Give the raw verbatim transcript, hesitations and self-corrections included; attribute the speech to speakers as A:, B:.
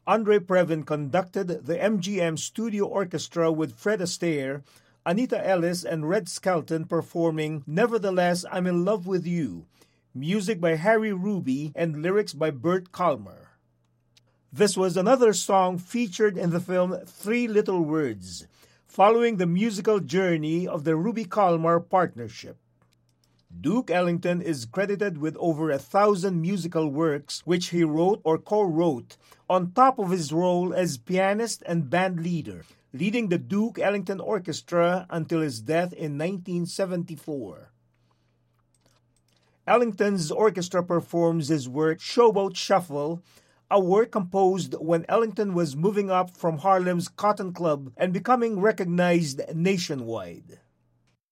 A: Andre Previn conducted the M G M Studio Orchestra with Fred Astaire, Anita Ellis, and Red Skelton performing Nevertheless I'm in Love with You, music by Harry Ruby and lyrics by Bert Kalmer. This was another song featured in the film Three Little Words, following the musical journey of the Ruby-Kalmar partnership. Duke Ellington is credited with over a thousand musical works which he wrote or co-wrote, on top of his role as pianist and band leader, leading the Duke Ellington Orchestra until his death in nineteen seventy-four. Ellington's orchestra performs his work Showboat Shuffle, a work composed when Ellington was moving up from Harlem's Cotton Club and becoming recognized nationwide.